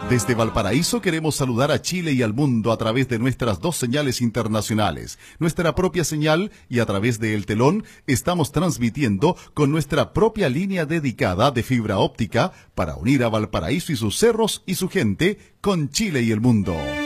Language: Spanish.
Desde Valparaíso queremos saludar a Chile y al mundo a través de nuestras dos señales internacionales, nuestra propia señal y a través de El Telón estamos transmitiendo con nuestra propia línea dedicada de fibra óptica para unir a Valparaíso y sus cerros y su gente con Chile y el mundo.